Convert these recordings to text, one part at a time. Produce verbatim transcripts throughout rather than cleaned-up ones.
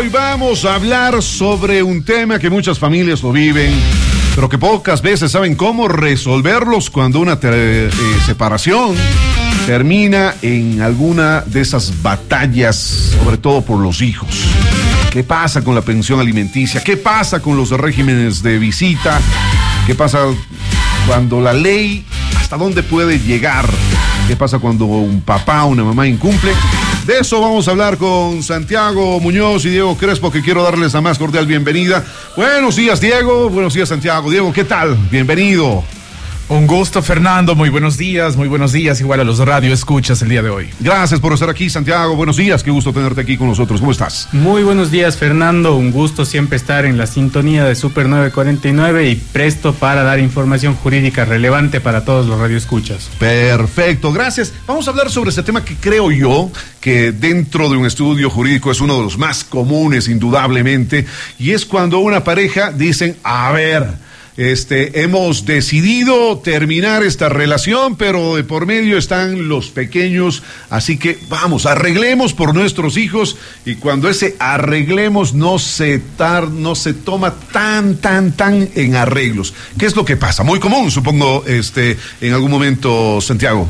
Hoy vamos a hablar sobre un tema que muchas familias lo viven, pero que pocas veces saben cómo resolverlos cuando una te- eh, separación termina en alguna de esas batallas, sobre todo por los hijos. ¿Qué pasa con la pensión alimenticia? ¿Qué pasa con los regímenes de visita? ¿Qué pasa cuando la ley, hasta dónde puede llegar? ¿Qué pasa cuando un papá o una mamá incumple? De eso vamos a hablar con Santiago Muñoz y Diego Crespo, que quiero darles la más cordial bienvenida. Buenos días, Diego. Buenos días, Santiago. Diego, ¿qué tal? Bienvenido. Un gusto, Fernando. Muy buenos días, muy buenos días. Igual a los radio escuchas el día de hoy. Gracias por estar aquí, Santiago. Buenos días. Qué gusto tenerte aquí con nosotros. ¿Cómo estás? Muy buenos días, Fernando. Un gusto siempre estar en la sintonía de Super nueve cuarenta y nueve y presto para dar información jurídica relevante para todos los radioescuchas. Perfecto, gracias. Vamos a hablar sobre este tema que creo yo que dentro de un estudio jurídico es uno de los más comunes, indudablemente, y es cuando una pareja dicen, a ver, Este, hemos decidido terminar esta relación, pero de por medio están los pequeños, así que vamos, arreglemos por nuestros hijos, y cuando ese arreglemos no se tar, no se toma tan, tan, tan en arreglos. ¿Qué es lo que pasa? Muy común, supongo, este, en algún momento, Santiago.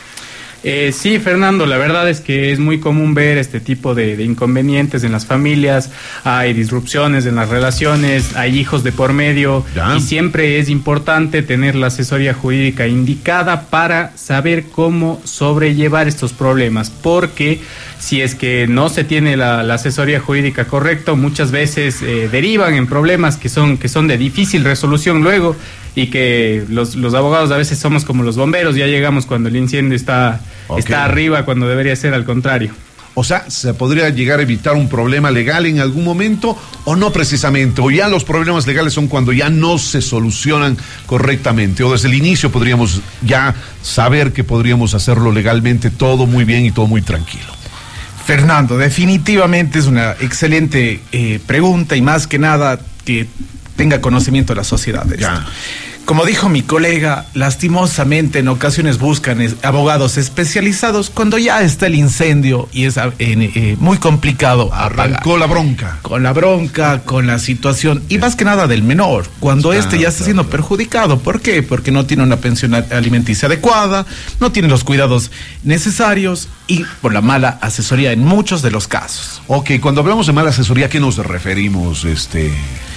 Eh, sí, Fernando, la verdad es que es muy común ver este tipo de, de inconvenientes en las familias, hay disrupciones en las relaciones, hay hijos de por medio, Ya. y siempre es importante tener la asesoría jurídica indicada para saber cómo sobrellevar estos problemas, porque si es que no se tiene la, la asesoría jurídica correcta, muchas veces eh, derivan en problemas que son, que son de difícil resolución luego, y que los, los abogados a veces somos como los bomberos, ya llegamos cuando el incendio está, Okay. está arriba, cuando debería ser al contrario. O sea, ¿se podría llegar a evitar un problema legal en algún momento o no precisamente? ¿O ya los problemas legales son cuando ya no se solucionan correctamente? ¿O desde el inicio podríamos ya saber que podríamos hacerlo legalmente todo muy bien y todo muy tranquilo? Fernando, definitivamente es una excelente eh, pregunta, y más que nada que tenga conocimiento de la sociedad de esto. Ya. Como dijo mi colega, lastimosamente en ocasiones buscan es, abogados especializados cuando ya está el incendio y es eh, eh, muy complicado Arrancó apagar. la bronca. Con la bronca, con la situación, y más que nada del menor, cuando Claro, este ya está claro, siendo claro. perjudicado. ¿Por qué? Porque no tiene una pensión alimenticia adecuada, no tiene los cuidados necesarios y por la mala asesoría en muchos de los casos. Ok, cuando hablamos de mala asesoría, ¿a qué nos referimos? Este...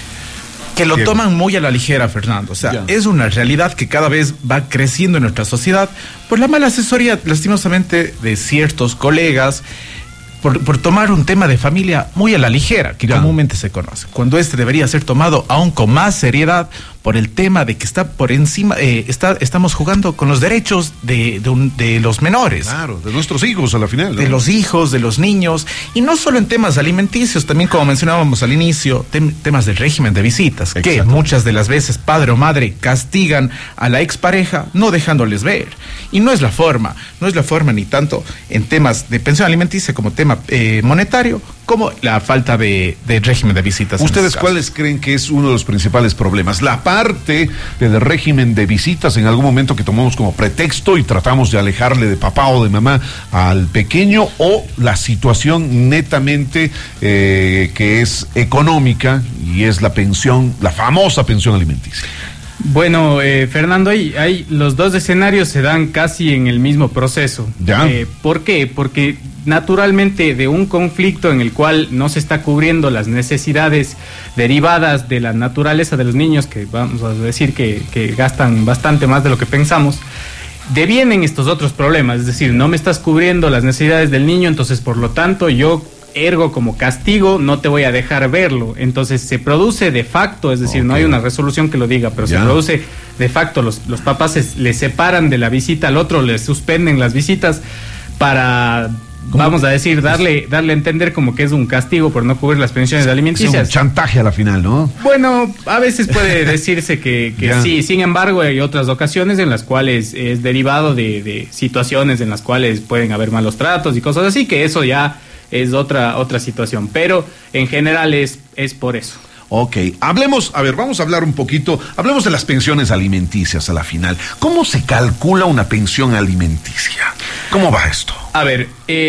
Que lo Diego. toman muy a la ligera, Fernando. O sea, Ya. es una realidad que cada vez va creciendo en nuestra sociedad por la mala asesoría, lastimosamente, de ciertos colegas, por, por tomar un tema de familia muy a la ligera, que Ya. comúnmente se conoce, cuando este debería ser tomado aún con más seriedad por el tema de que está por encima, eh, está, estamos jugando con los derechos de, de, un- de los menores. Claro, de nuestros hijos a la final, ¿no? De los hijos, de los niños, y no solo en temas alimenticios, también como mencionábamos al inicio, tem- temas del régimen de visitas, que Exacto. muchas de las veces padre o madre castigan a la expareja no dejándoles ver. Y no es la forma, no es la forma ni tanto en temas de pensión alimenticia como tema eh, monetario, como la falta de, de régimen de visitas. en ¿Ustedes estos casos. cuáles creen que es uno de los principales problemas? La parte del régimen de visitas en algún momento que tomamos como pretexto y tratamos de alejarle de papá o de mamá al pequeño, o la situación netamente eh, que es económica y es la pensión, la famosa pensión alimenticia. Bueno, eh, Fernando, hay, hay los dos escenarios se dan casi en el mismo proceso. Ya. Eh, ¿Por qué? Porque naturalmente de un conflicto en el cual no se está cubriendo las necesidades derivadas de la naturaleza de los niños, que vamos a decir que, que gastan bastante más de lo que pensamos, devienen estos otros problemas. Es decir, no me estás cubriendo las necesidades del niño, entonces por lo tanto yo ergo como castigo no te voy a dejar verlo. Entonces se produce de facto, es decir, Ok. no hay una resolución que lo diga, pero Ya. se produce de facto, los, los papás se, le separan de la visita al otro, le suspenden las visitas para, vamos a decir, darle darle a entender como que es un castigo por no cubrir las pensiones Es un alimenticias. chantaje a la final, ¿no? Bueno, a veces puede decirse que, que Ya. sí, sin embargo hay otras ocasiones en las cuales es derivado de, de situaciones en las cuales pueden haber malos tratos y cosas así, que eso ya es otra otra situación, pero en general es, es por eso. Ok, hablemos, a ver, vamos a hablar un poquito, hablemos de las pensiones alimenticias a la final. ¿Cómo se calcula una pensión alimenticia? ¿Cómo va esto? A ver, eh,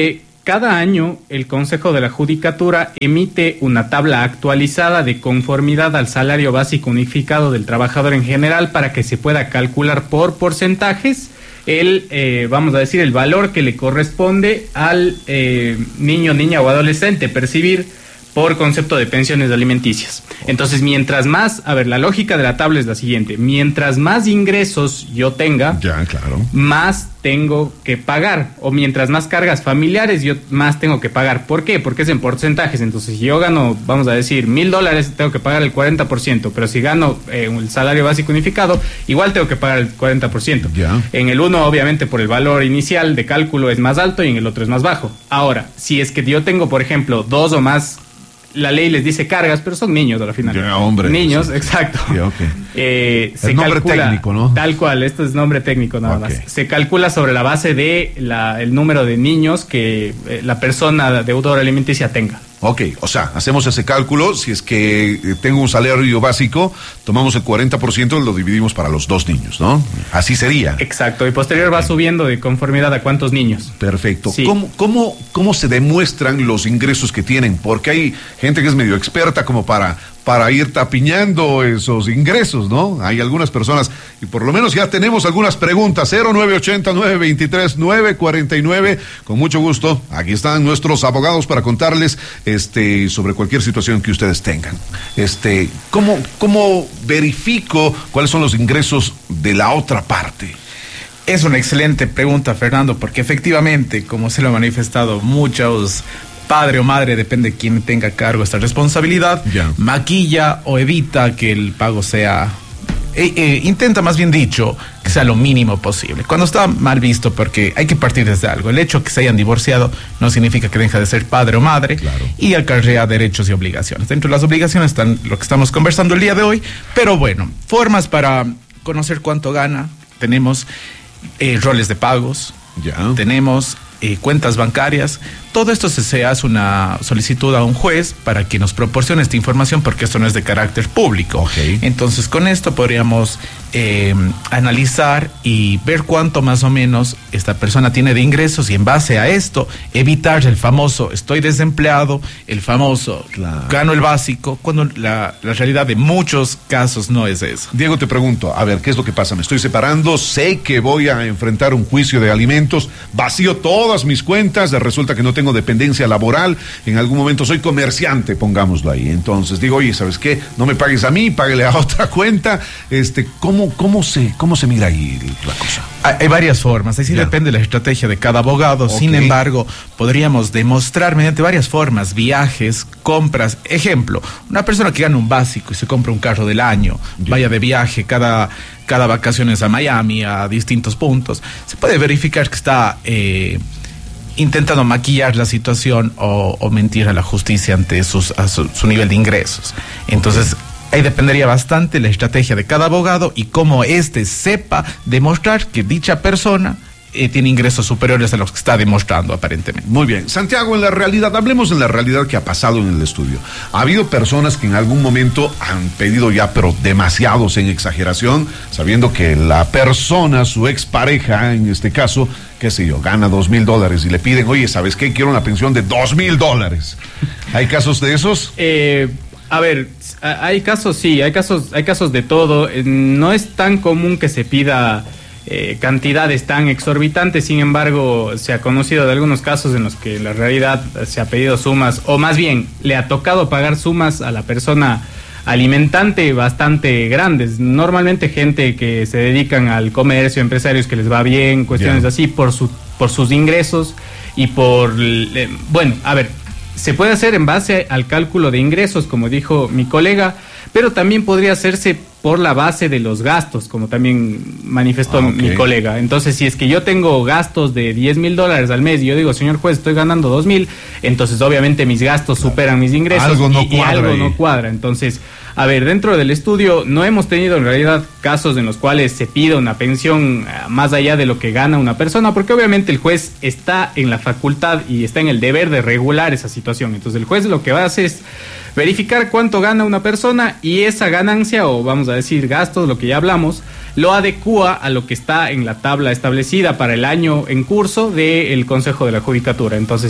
cada año el Consejo de la Judicatura emite una tabla actualizada de conformidad al salario básico unificado del trabajador en general para que se pueda calcular por porcentajes el, eh, vamos a decir, el valor que le corresponde al eh, niño, niña o adolescente percibir por concepto de pensiones alimenticias. Entonces, mientras más, a ver, la lógica de la tabla es la siguiente: mientras más ingresos yo tenga, ya, claro, más tengo que pagar, o mientras más cargas familiares yo más tengo que pagar. ¿Por qué? Porque es en porcentajes. Entonces, si yo gano, vamos a decir, mil dólares, tengo que pagar el cuarenta por ciento, pero si gano eh, el salario básico unificado, igual tengo que pagar el cuarenta por ciento. Ya. En el uno, obviamente, por el valor inicial de cálculo es más alto y en el otro es más bajo. Ahora, si es que yo tengo, por ejemplo, dos o más, la ley les dice cargas, pero son niños al final. Ya, hombre. Niños, Sí. exacto. Ya, okay. eh, se El nombre calcula, técnico, ¿no? Tal cual, esto es nombre técnico nada Okay. más. Se calcula sobre la base de la, el número de niños que eh, la persona deudora alimenticia tenga. Ok, o sea, hacemos ese cálculo. Si es que eh, tengo un salario básico, tomamos el cuarenta por ciento y lo dividimos para los dos niños, ¿no? Así sería. Exacto, y posterior va subiendo de conformidad a cuántos niños. Perfecto. Sí. ¿Cómo, cómo, ¿Cómo se demuestran los ingresos que tienen? Porque hay gente que es medio experta como para, para ir tapiñando esos ingresos, ¿no? Hay algunas personas, y por lo menos ya tenemos algunas preguntas. cero nueve ochenta, nueve veintitrés, nueve cuarenta y nueve. Con mucho gusto, aquí están nuestros abogados para contarles este sobre cualquier situación que ustedes tengan. Este, ¿cómo, cómo verifico cuáles son los ingresos de la otra parte? Es una excelente pregunta, Fernando, porque efectivamente, como se lo han manifestado muchos, padre o madre, depende de quién tenga a cargo esta responsabilidad, Ya. maquilla o evita que el pago sea, eh, eh, intenta más bien dicho, que sea lo mínimo posible. Cuando está mal visto, porque hay que partir desde algo. El hecho que se hayan divorciado no significa que deja de ser padre o madre, Claro. y acarrea derechos y obligaciones. Dentro de las obligaciones están lo que estamos conversando el día de hoy, pero bueno, formas para conocer cuánto gana. Tenemos eh, roles de pagos, Ya. tenemos eh, cuentas bancarias. Todo esto se, se hace una solicitud a un juez para que nos proporcione esta información, porque esto no es de carácter público. Ok. Entonces, con esto podríamos eh, analizar y ver cuánto más o menos esta persona tiene de ingresos, y en base a esto evitar el famoso estoy desempleado, el famoso Claro. gano el básico, cuando la, la realidad de muchos casos no es esa. Diego, te pregunto, a ver, ¿qué es lo que pasa? Me estoy separando, sé que voy a enfrentar un juicio de alimentos, vacío todas mis cuentas, resulta que no tengo dependencia laboral, en algún momento soy comerciante, pongámoslo ahí. Entonces digo, oye, ¿sabes qué? No me pagues a mí, páguele a otra cuenta. Este, ¿cómo, cómo se, cómo se mira ahí la cosa? Hay, hay varias formas, ahí sí Ya. depende de la estrategia de cada abogado. Ok. Sin embargo, podríamos demostrar mediante varias formas, viajes, compras. Ejemplo, una persona que gana un básico y se compra un carro del año, Ya. vaya de viaje cada, cada vacaciones a Miami, a distintos puntos, se puede verificar que está eh, intentando maquillar la situación o, o mentir a la justicia ante sus, a su, su nivel de ingresos. Entonces, ahí dependería bastante la estrategia de cada abogado y cómo éste sepa demostrar que dicha persona eh, tiene ingresos superiores a los que está demostrando aparentemente. Muy bien. Santiago, en la realidad, hablemos en la realidad que ha pasado en el estudio. Ha habido personas que en algún momento han pedido ya, pero demasiados en exageración, sabiendo que la persona, su expareja, en este caso, qué sé yo, gana dos mil dólares y le piden, oye, ¿sabes qué? Quiero una pensión de dos mil dólares. ¿Hay casos de esos? Eh, a ver, a- hay casos, sí, hay casos, hay casos de todo. Eh, No es tan común que se pida eh, cantidades tan exorbitantes. Sin embargo, se ha conocido de algunos casos en los que en la realidad se ha pedido sumas, o más bien le ha tocado pagar sumas a la persona alimentante bastante grandes. Normalmente gente que se dedican al comercio, empresarios que les va bien, cuestiones Ya. así, por su, por sus ingresos y por, eh, bueno, a ver, se puede hacer en base al cálculo de ingresos, como dijo mi colega, pero también podría hacerse por la base de los gastos, como también manifestó Ah, ok. mi colega. Entonces, si es que yo tengo gastos de diez mil dólares al mes y yo digo, señor juez, estoy ganando dos mil, entonces obviamente mis gastos superan mis ingresos. Algo no y, y cuadra algo ahí. no cuadra. Entonces, a ver, dentro del estudio no hemos tenido en realidad casos en los cuales se pide una pensión eh, más allá de lo que gana una persona, porque obviamente el juez está en la facultad y está en el deber de regular esa situación. Entonces el juez lo que va a hacer es verificar cuánto gana una persona y esa ganancia, o vamos a decir gastos, lo que ya hablamos, lo adecúa a lo que está en la tabla establecida para el año en curso del Consejo de la Judicatura. Entonces,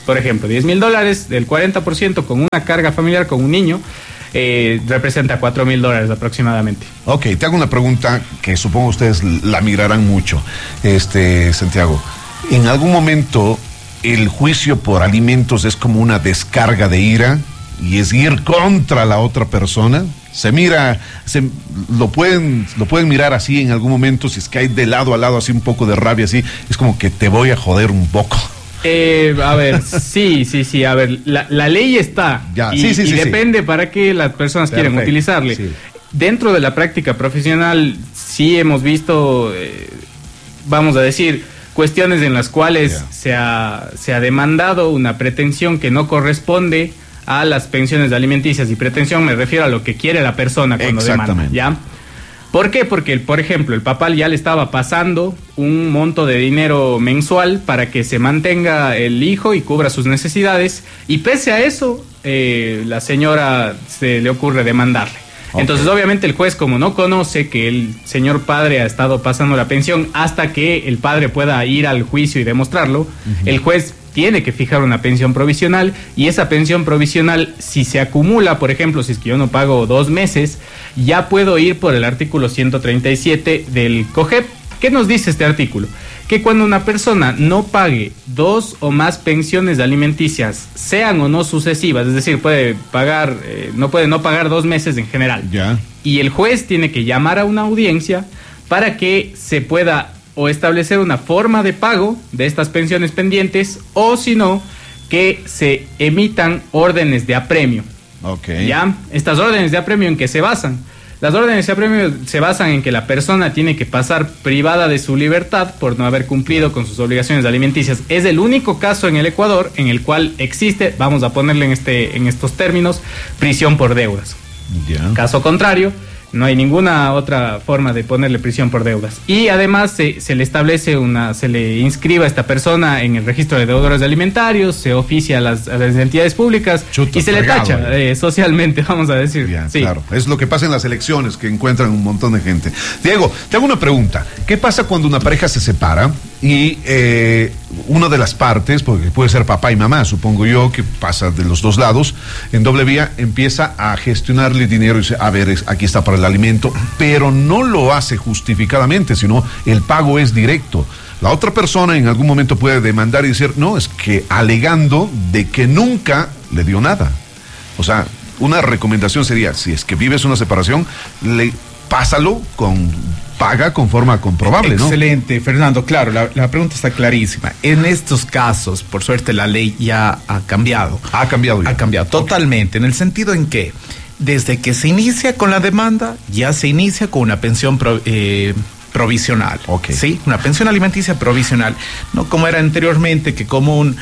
por ejemplo, diez mil dólares, del cuarenta por ciento con una carga familiar con un niño, eh, representa cuatro mil dólares aproximadamente. Ok, te hago una pregunta que supongo ustedes la mirarán mucho, este Santiago. ¿En algún momento el juicio por alimentos es como una descarga de ira y es ir contra la otra persona? Se mira, se, lo pueden, lo pueden mirar así en algún momento, si es que hay de lado a lado así un poco de rabia, así, es como que te voy a joder un poco. Eh, a ver, sí, sí, sí, a ver, la, la ley está ya, y, sí, sí, y sí, depende sí. para qué las personas Perfecto, quieren utilizarle. Sí. Dentro de la práctica profesional sí hemos visto, eh, vamos a decir, cuestiones en las cuales yeah. se, ha, se ha demandado una pretensión que no corresponde a las pensiones alimenticias, y pretensión me refiero a lo que quiere la persona cuando demanda, ¿ya? ¿Por qué? Porque, por ejemplo, el papá ya le estaba pasando un monto de dinero mensual para que se mantenga el hijo y cubra sus necesidades, y pese a eso, eh, la señora se le ocurre demandarle. Okay. Entonces, obviamente, el juez, como no conoce que el señor padre ha estado pasando la pensión hasta que el padre pueda ir al juicio y demostrarlo, uh-huh. el juez tiene que fijar una pensión provisional, y esa pensión provisional, si se acumula, por ejemplo, si es que yo no pago dos meses, ya puedo ir por el artículo ciento treinta y siete del COGEP. ¿Qué nos dice este artículo? Que cuando una persona no pague dos o más pensiones alimenticias, sean o no sucesivas, es decir, puede pagar, eh, no puede no pagar dos meses en general, ya. y el juez tiene que llamar a una audiencia para que se pueda o establecer una forma de pago de estas pensiones pendientes, o si no, que se emitan órdenes de apremio. Okay. ¿Ya? Estas órdenes de apremio, ¿en qué se basan? Las órdenes de apremio se basan en que la persona tiene que pasar privada de su libertad por no haber cumplido con sus obligaciones alimenticias. Es el único caso en el Ecuador en el cual existe, vamos a ponerle en, este, en estos términos, prisión por deudas. Yeah. Caso contrario, no hay ninguna otra forma de ponerle prisión por deudas. Y además se, se le establece una, se le inscriba a esta persona en el registro de deudores alimentarios, se oficia a las, a las entidades públicas. Chuta, y se fregado, le tacha eh, socialmente, vamos a decir. Ya, sí. Claro, es lo que pasa en las elecciones, que encuentran un montón de gente. Diego, te hago una pregunta. ¿Qué pasa cuando una pareja se separa y eh, una de las partes, porque puede ser papá y mamá, supongo yo, que pasa de los dos lados, en doble vía, empieza a gestionarle dinero y dice, a ver, aquí está para el alimento, pero no lo hace justificadamente, sino el pago es directo? La otra persona en algún momento puede demandar y decir, no, es que alegando de que nunca le dio nada. O sea, una recomendación sería, si es que vives una separación, le pásalo con paga con forma comprobable, ¿no? Excelente, Fernando. Claro, la, la pregunta está clarísima. En estos casos, por suerte, la ley ya ha cambiado. Ha cambiado ya. Ha cambiado totalmente, okay. En el sentido en que desde que se inicia con la demanda, ya se inicia con una pensión pro, eh, provisional. Okay. Sí, una pensión alimenticia provisional. No como era anteriormente, que como un...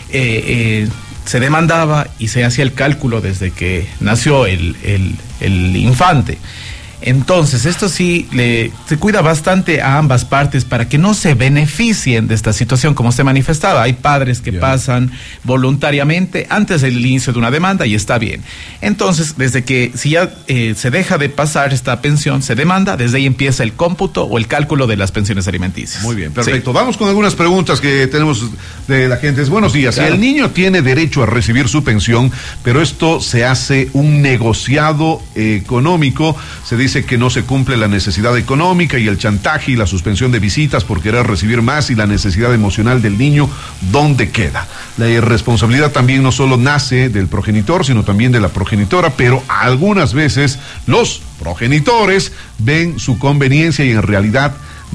Eh, eh, se demandaba y se hacía el cálculo desde que nació el, el, el infante. Entonces, esto sí le, se cuida bastante a ambas partes para que no se beneficien de esta situación como usted manifestaba. Hay padres que yeah. pasan voluntariamente antes del inicio de una demanda y está bien. Entonces, desde que si ya eh, se deja de pasar esta pensión, se demanda, desde ahí empieza el cómputo o el cálculo de las pensiones alimenticias. Muy bien, perfecto. Sí. Vamos con algunas preguntas que tenemos de la gente. Buenos días. Claro. Si el niño tiene derecho a recibir su pensión, pero esto se hace un negociado eh, económico, se dice que no se cumple la necesidad económica y el chantaje y la suspensión de visitas por querer recibir más y la necesidad emocional del niño, ¿dónde queda? La irresponsabilidad también no solo nace del progenitor, sino también de la progenitora, pero algunas veces los progenitores ven su conveniencia y en realidad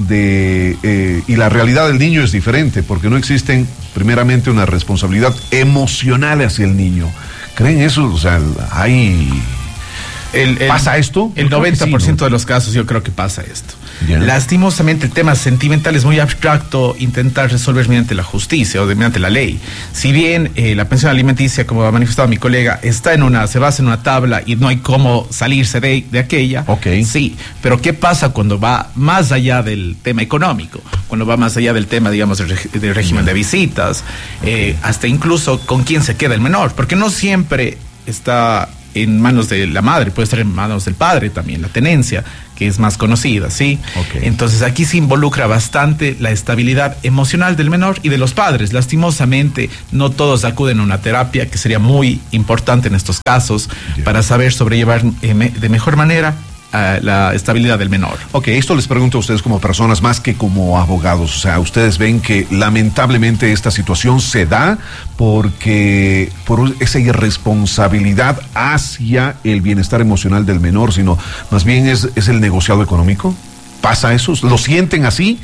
de eh, y la realidad del niño es diferente, porque no existen primeramente una responsabilidad emocional hacia el niño. ¿Creen eso? O sea, hay... El, el, ¿Pasa esto? El noventa por ciento sí, ¿no? de los casos yo creo que pasa esto. Yeah. Lastimosamente el tema sentimental es muy abstracto intentar resolver mediante la justicia o de, mediante la ley. Si bien eh, la pensión alimenticia, como ha manifestado mi colega, está en una, se basa en una tabla y no hay cómo salirse de, de aquella, okay. sí, pero ¿qué pasa cuando va más allá del tema económico? Cuando va más allá del tema, digamos, del, reg del régimen de visitas, okay. eh, hasta incluso con quién se queda el menor, porque no siempre está en manos de la madre, puede estar en manos del padre también, la tenencia, que es más conocida, ¿sí? Okay. Entonces aquí se involucra bastante la estabilidad emocional del menor y de los padres. Lastimosamente, no todos acuden a una terapia, que sería muy importante en estos casos, yeah. para saber sobrellevar eh, me, de mejor manera Uh, la estabilidad del menor. Ok, esto les pregunto a ustedes como personas más que como abogados. O sea, ustedes ven que lamentablemente esta situación se da porque por esa irresponsabilidad hacia el bienestar emocional del menor, sino más bien es, es el negociado económico. ¿Pasa eso? ¿Lo sienten así?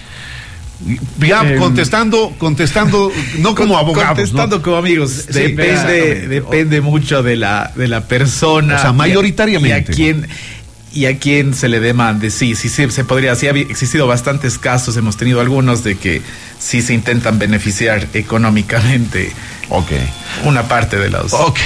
Ya eh, contestando, contestando, no como abogados. Contestando ¿no? como amigos. Sí, depende, depende mucho de la, de la persona. O sea, mayoritariamente. Y a, y a quién... y a quién se le demande. Sí, sí, sí, se podría, sí ha existido bastantes casos, hemos tenido algunos de que sí se intentan beneficiar económicamente. Ok. Una parte de los... Ok.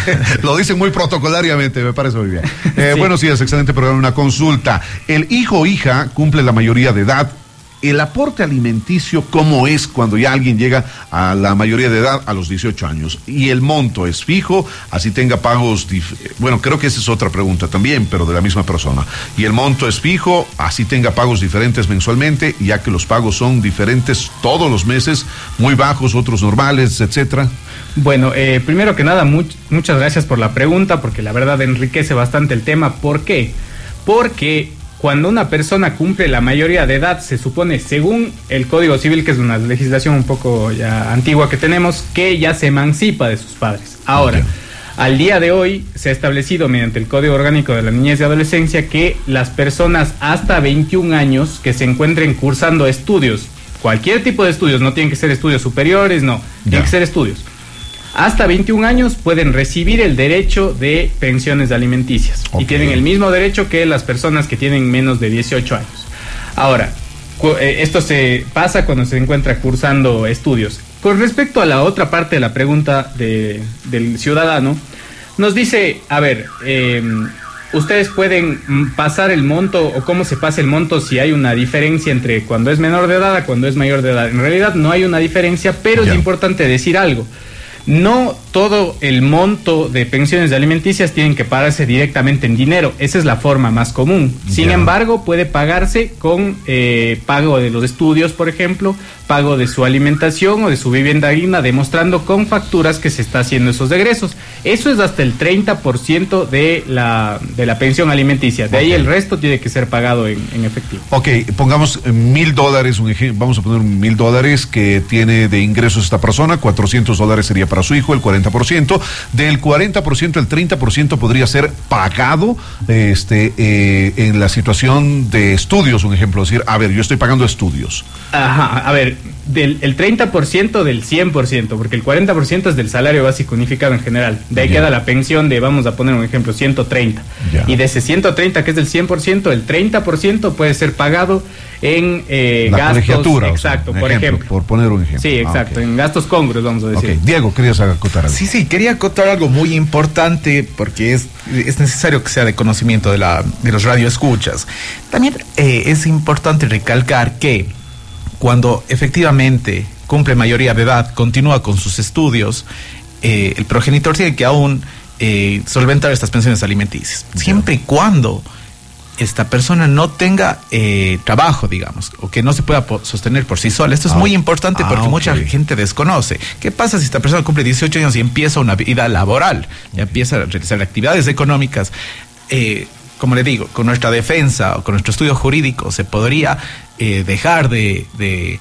Lo dicen muy protocolariamente, me parece muy bien. Eh, sí. Buenos días, excelente programa, una consulta. El hijo o hija cumple la mayoría de edad. El aporte alimenticio, ¿cómo es cuando ya alguien llega a la mayoría de edad a los dieciocho años? Y el monto es fijo, así tenga pagos, dif- bueno, creo que esa es otra pregunta también, pero de la misma persona. Y el monto es fijo, así tenga pagos diferentes mensualmente, ya que los pagos son diferentes todos los meses, muy bajos, otros normales, etcétera. Bueno, eh, primero que nada, much- muchas gracias por la pregunta, porque la verdad enriquece bastante el tema. ¿Por qué? Porque cuando una persona cumple la mayoría de edad, se supone, según el Código Civil, que es una legislación un poco ya antigua que tenemos, que ya se emancipa de sus padres. Ahora, okay. al día de hoy se ha establecido mediante el Código Orgánico de la Niñez y Adolescencia que las personas hasta veintiún años que se encuentren cursando estudios, cualquier tipo de estudios, no tienen que ser estudios superiores, no, yeah. tienen que ser estudios, hasta veintiún años pueden recibir el derecho de pensiones alimenticias. Okay. Y tienen el mismo derecho que las personas que tienen menos de dieciocho años. Ahora, cu- eh, esto se pasa cuando se encuentra cursando estudios. Con respecto a la otra parte de la pregunta de, del ciudadano, nos dice, a ver, eh, ustedes pueden pasar el monto o cómo se pasa el monto si hay una diferencia entre cuando es menor de edad a cuando es mayor de edad. En realidad no hay una diferencia, pero yeah. es importante decir algo. No todo el monto de pensiones alimenticias tienen que pagarse directamente en dinero. Esa es la forma más común. Sin yeah. embargo, puede pagarse con eh, pago de los estudios, por ejemplo, pago de su alimentación o de su vivienda digna, demostrando con facturas que se está haciendo esos egresos. Eso es hasta el treinta por ciento de la, de la pensión alimenticia. De okay. ahí el resto tiene que ser pagado en, en efectivo. Ok, pongamos mil dólares, un ejemplo, vamos a poner mil dólares que tiene de ingresos esta persona, cuatrocientos dólares sería para su hijo, el cuarenta por ciento. Del cuarenta por ciento, el treinta por ciento podría ser pagado este, eh, en la situación de estudios, un ejemplo, decir, a ver, yo estoy pagando estudios. Ajá, a ver, del el treinta por ciento del cien por ciento, porque el cuarenta por ciento es del salario básico unificado en general. De ahí yeah. queda la pensión de, vamos a poner un ejemplo, ciento treinta. Yeah. Y de ese ciento treinta, que es del cien por ciento, el treinta por ciento puede ser pagado en eh, la gastos. Colegiatura, exacto, o sea, por ejemplo, ejemplo. Por poner un ejemplo. Sí, exacto, ah, okay. en gastos congruos, vamos a decir. Okay. Diego, querías acotar algo. Sí, sí, quería acotar algo muy importante porque es, es necesario que sea de conocimiento de, la, de los radioescuchas. También eh, es importante recalcar que cuando efectivamente cumple mayoría de edad, continúa con sus estudios, eh, el progenitor tiene que aún eh, solventar estas pensiones alimenticias, siempre y cuando esta persona no tenga eh, trabajo, digamos, o que no se pueda po- sostener por sí sola. Esto es ah, muy importante porque ah, okay. mucha gente desconoce. ¿Qué pasa si esta persona cumple dieciocho años y empieza una vida laboral? Ya empieza a realizar actividades económicas. Eh, como le digo, con nuestra defensa o con nuestro estudio jurídico se podría eh, dejar de, de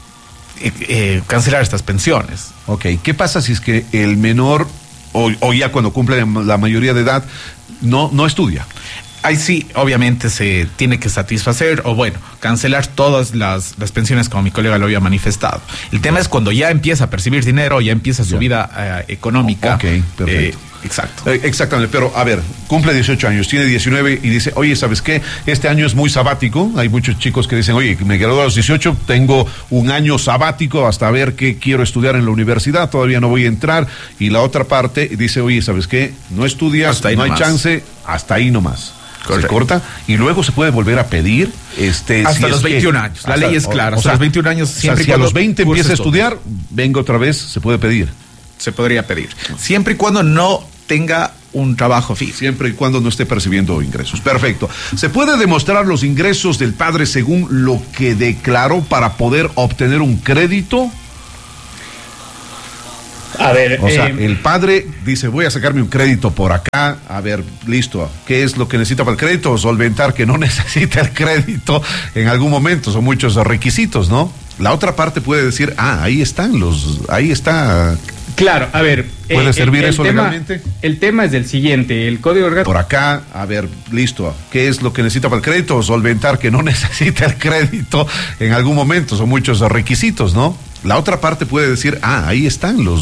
eh, eh, cancelar estas pensiones. Ok, ¿qué pasa si es que el menor, o, o ya cuando cumple la mayoría de edad, no, no estudia? Ahí sí, obviamente se tiene que satisfacer o bueno, cancelar todas las, las pensiones como mi colega lo había manifestado. El tema es cuando ya empieza a percibir dinero, ya empieza su ya. vida eh, económica. Ok, perfecto. Eh, exacto. Eh, exactamente, pero a ver, cumple dieciocho años, tiene diecinueve y dice, oye, ¿sabes qué? Este año es muy sabático. Hay muchos chicos que dicen, oye, me gradúo a los dieciocho, tengo un año sabático hasta ver qué quiero estudiar en la universidad, todavía no voy a entrar. Y la otra parte dice, oye, ¿sabes qué? No estudias, no hay chance, hasta ahí nomás. Correcto. Se corta y luego se puede volver a pedir este hasta si los es veintiún que, años. La ley es clara. O, o sea, a los veintiún años siempre o sea, si a los veinte empieza a estudiar, venga otra vez, se puede pedir. Se podría pedir. Siempre y cuando no tenga un trabajo fijo. Siempre y cuando no esté percibiendo ingresos. Perfecto. ¿Se puede demostrar los ingresos del padre según lo que declaró para poder obtener un crédito? A ver, o sea, eh, el padre dice, voy a sacarme un crédito por acá, a ver, listo, ¿qué es lo que necesita para el crédito? Solventar que no necesita el crédito en algún momento, son muchos requisitos, ¿no? La otra parte puede decir, ah, ahí están los, ahí está. Claro, a ver. ¿Puede eh, servir el, el eso tema, legalmente? El tema es el siguiente, el código orgánico. Por acá, a ver, listo, ¿qué es lo que necesita para el crédito? Solventar que no necesita el crédito en algún momento, son muchos requisitos, ¿no? La otra parte puede decir, ah, ahí están los